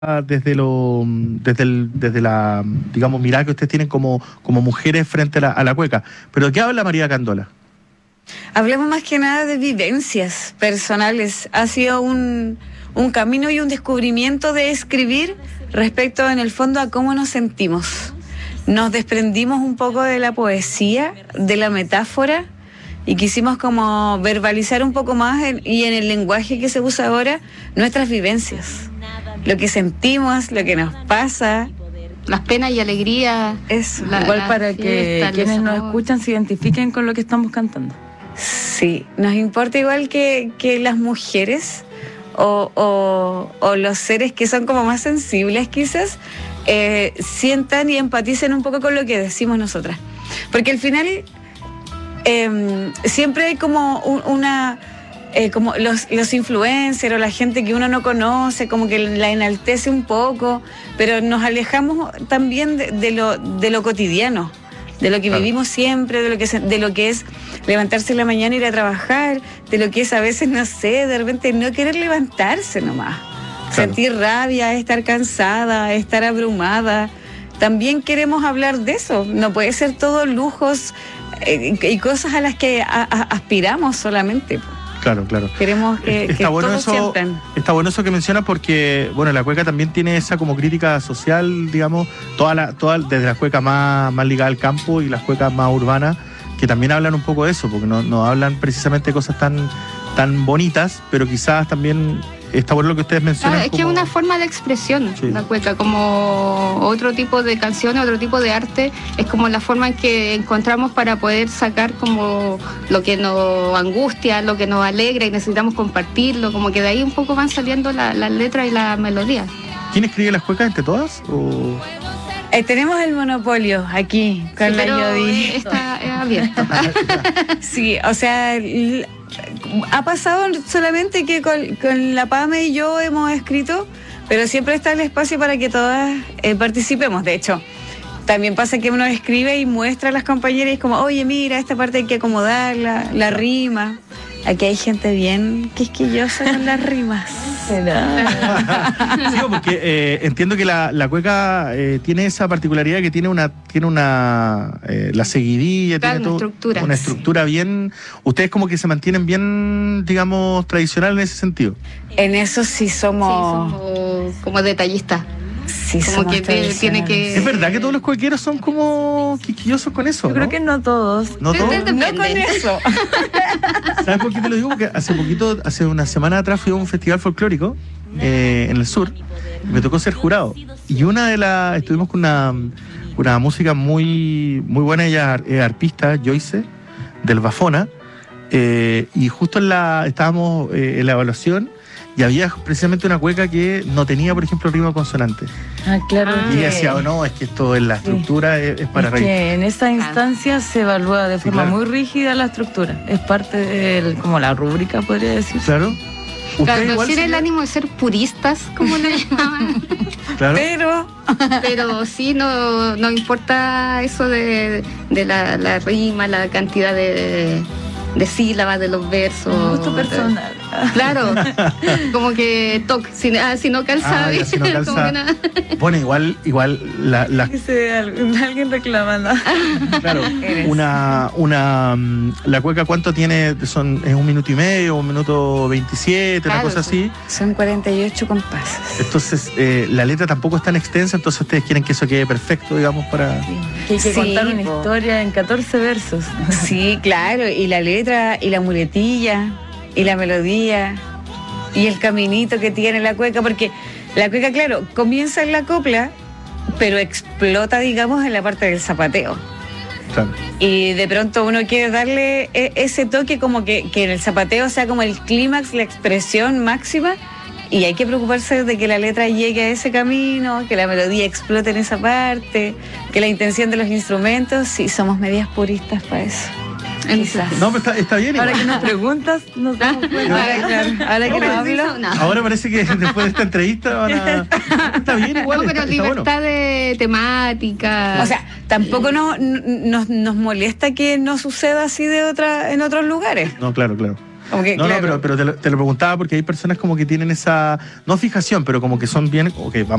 desde la, digamos, mirada que ustedes tienen como mujeres frente a la cueca. Pero ¿de qué habla María Candola? Hablemos más que nada de vivencias personales. Ha sido un camino y un descubrimiento de escribir respecto, en el fondo, a cómo nos sentimos. Nos desprendimos un poco de la poesía, de la metáfora, y quisimos como verbalizar un poco más y en el lenguaje que se usa ahora, nuestras vivencias. Lo que sentimos, lo que nos pasa. Las penas y alegrías. Eso. Igual para que quienes nos escuchan se identifiquen con lo que estamos cantando. Sí, nos importa igual que las mujeres o los seres que son como más sensibles quizás, sientan y empaticen un poco con lo que decimos nosotras. Porque al final siempre hay como como los influencers o la gente que uno no conoce, como que la enaltece un poco, pero nos alejamos también de lo cotidiano, de lo que vivimos siempre, de lo que es levantarse en la mañana, ir a trabajar, de lo que es a veces, no sé, de repente no querer levantarse nomás, sentir rabia, estar cansada, estar abrumada. También queremos hablar de eso, no puede ser todo lujos y cosas a las que aspiramos solamente. Claro. Queremos que todos sientan. Está bueno eso que mencionas porque, bueno, la cueca también tiene esa como crítica social, digamos, desde la cueca más ligada al campo y las cuecas más urbanas, que también hablan un poco de eso, porque no hablan precisamente de cosas tan bonitas, pero quizás también está bueno lo que ustedes mencionan. Es que es una forma de expresión, sí. La cueca, como otro tipo de canciones, otro tipo de arte, es como la forma en que encontramos para poder sacar como lo que nos angustia, lo que nos alegra y necesitamos compartirlo, como que de ahí un poco van saliendo las letras y las melodías. ¿Quién escribe las cuecas entre todas? ¿O? Tenemos el monopolio aquí con la Yodi. Está abierto. Sí, o sea, ha pasado solamente que con la Pame y yo hemos escrito, pero siempre está el espacio para que todas participemos. De hecho, también pasa que uno escribe y muestra a las compañeras y es como, oye, mira, esta parte hay que acomodarla, la rima. Aquí hay gente bien quisquillosa con las rimas. Sí, porque entiendo que la cueca tiene esa particularidad que tiene la seguidilla, claro, tiene una estructura bien. Ustedes como que se mantienen bien, digamos, tradicional en ese sentido. En eso sí somos como detallistas. Sí, como que tiene que... ¿Es verdad que todos los cuequeros son como quisquillosos con eso? Yo creo que no todos. ¿No todos? No con eso. ¿Sabes por qué te lo digo? Porque hace una semana atrás fui a un festival folclórico en el sur y me tocó ser jurado. Y estuvimos con una música muy buena, ella es arpista, Joyce, del Bafona, y justo estábamos en la evaluación. Y había precisamente una cueca que no tenía, por ejemplo, rima consonante. Claro. Y ella decía, no, es que esto en la estructura es para reír. Que en esta instancia se evalúa de forma muy rígida la estructura. Es parte de como la rúbrica, podría decir. Claro. Claro, tiene el ánimo de ser puristas, como le llamaban. Claro. Pero sí, no importa eso de la rima, la cantidad de sílabas de los versos. Un gusto personal. Claro, como que si no calza, si no calza. como que nada. Bueno, igual alguien reclamando. Claro, la cueca, ¿cuánto tiene? ¿Es 1 minuto y medio, 1 minuto 27, claro, una cosa así? Son 48 compases. Entonces, la letra tampoco es tan extensa, entonces ustedes quieren que eso quede perfecto, digamos, para... Que hay que contar una historia en 14 versos. Sí, claro, y la letra, y la muletilla, y la melodía, y el caminito que tiene la cueca, porque la cueca, claro, comienza en la copla, pero explota, digamos, en la parte del zapateo. Claro. Y de pronto uno quiere darle ese toque como que en el zapateo sea como el clímax, la expresión máxima, y hay que preocuparse de que la letra llegue a ese camino, que la melodía explote en esa parte, que la intención de los instrumentos, sí, somos medias puristas para eso. Quizás. No, pero está bien. Ahora que nos preguntas, nos damos cuenta. Ahora que nos hablo. Ahora parece que después de esta entrevista está bien igual. No, pero libertad de temática. O sea, tampoco nos molesta que no suceda así en otros lugares. No, claro. Como que, No, claro. pero te lo preguntaba porque hay personas como que tienen esa, no fijación, pero como que son bien, ok, vamos